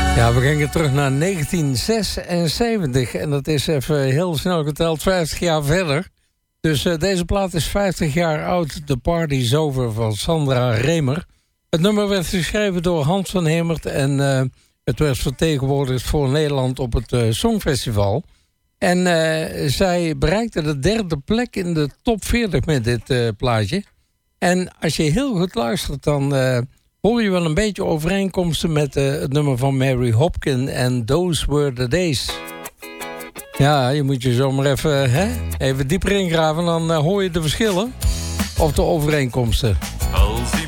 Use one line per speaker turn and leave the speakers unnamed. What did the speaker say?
Ja, we gingen terug naar 1976 en dat is even heel snel geteld 50 jaar verder. Dus deze plaat is 50 jaar oud, The Party's Over van Sandra Remer. Het nummer werd geschreven door Hans van Hemert en het werd vertegenwoordigd voor Nederland op het Songfestival. En zij bereikte de 3e plek in de top 40 met dit plaatje. En als je heel goed luistert, dan hoor je wel een beetje overeenkomsten met het nummer van Mary Hopkin en Those Were the Days. Ja, je moet je zomaar even dieper ingraven, dan hoor je de verschillen of de overeenkomsten.
Als die